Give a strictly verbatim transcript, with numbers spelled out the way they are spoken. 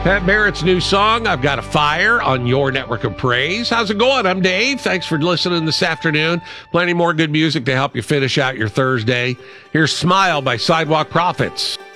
Pat Barrett's new song, I've Got a Fire, on your network of praise. How's it going? I'm Dave. Thanks for listening this afternoon. Plenty more good music to help you finish out your Thursday. Here's Smile by Sidewalk Prophets.